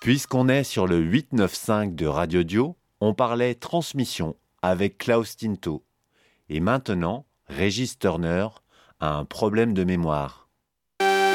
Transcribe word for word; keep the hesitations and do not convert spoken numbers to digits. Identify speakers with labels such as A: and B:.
A: Puisqu'on est sur le huit neuf cinq de Radio Dio, on parlait transmission avec Klaus Tinto. Et maintenant, Régis Turner a un problème de mémoire.